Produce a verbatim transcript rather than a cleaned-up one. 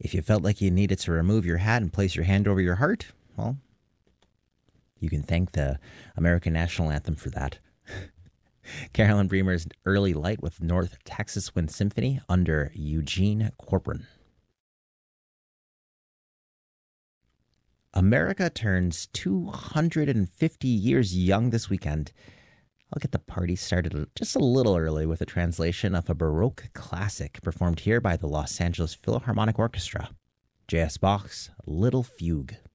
If you felt like you needed to remove your hat and place your hand over your heart, well, you can thank the American National Anthem for that. Carolyn Bremer's Early Light with North Texas Wind Symphony under Eugene Corcoran. America turns two hundred fifty years young this weekend. I'll get the party started just a little early with a translation of a Baroque classic performed here by the Los Angeles Philharmonic Orchestra, J S. Bach's Little Fugue.